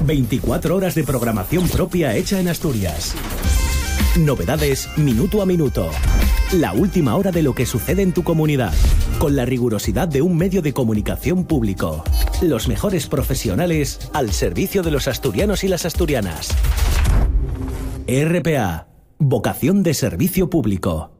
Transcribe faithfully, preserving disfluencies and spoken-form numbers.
veinticuatro horas de programación propia hecha en Asturias. Novedades minuto a minuto. La última hora de lo que sucede en tu comunidad, con la rigurosidad de un medio de comunicación público. Los mejores profesionales al servicio de los asturianos y las asturianas. R P A, vocación de servicio público.